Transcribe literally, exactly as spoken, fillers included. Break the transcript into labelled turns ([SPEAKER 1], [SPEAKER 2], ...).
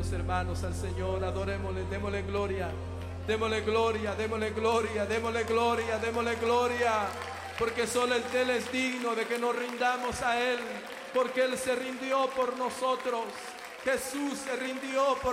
[SPEAKER 1] sus hermanos al Señor. Adorémosle, démosle gloria. Démosle gloria, démosle gloria, démosle gloria, démosle gloria. Porque solo Él es digno de que nos rindamos a Él. Porque Él se rindió por nosotros. Jesús se rindió por